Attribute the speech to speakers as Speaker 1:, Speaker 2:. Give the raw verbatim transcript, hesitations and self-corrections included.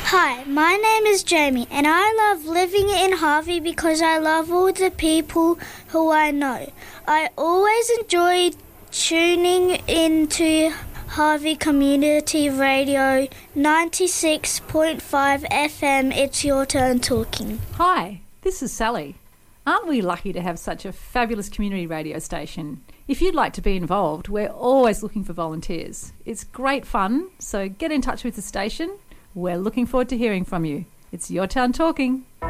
Speaker 1: Hi, my name is Jamie and I love living in Harvey because I love all the people who I know. I always enjoy tuning into Harvey Community Radio ninety-six point five F M. It's your turn talking.
Speaker 2: Hi, this is Sally. Aren't we lucky to have such a fabulous community radio station? If you'd like to be involved, we're always looking for volunteers. It's great fun, so get in touch with the station. We're looking forward to hearing from you. It's your turn talking.